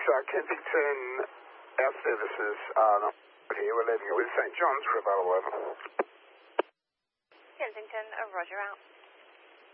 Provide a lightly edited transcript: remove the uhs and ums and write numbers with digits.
Kensington, our services are not here. We're leaving it with St John's for available over. Kensington, roger out.